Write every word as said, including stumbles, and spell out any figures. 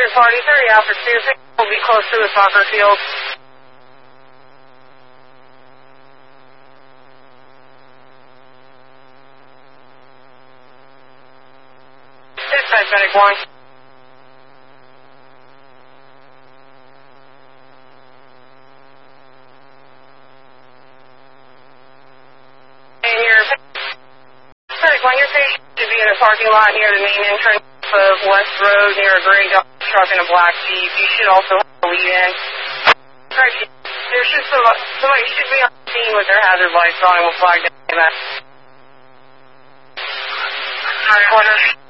Clear party, thirty Alpha two, will be close to the soccer field. Dispatch medic one. And your medic one, your patient should be in a parking lot near the main entrance of West Road near a gray truck and a black Jeep. You should also have a lead in. Correct. There should some, somebody should be on the scene with their hazard lights on and will flag down that. Alright, order.